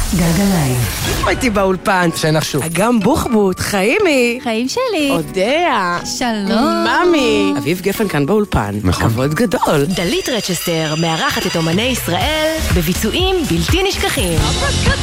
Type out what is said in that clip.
גלגלייב. הייתי באולפן. שנחשו. אגם בוחבוט, חיימי. חיים שלי. אודיה. שלום. ממי. אביב גפן כאן באולפן. נכון. כבוד גדול. דלית רצ'סטר מארחת את אומני ישראל בביצועים בלתי נשכחים.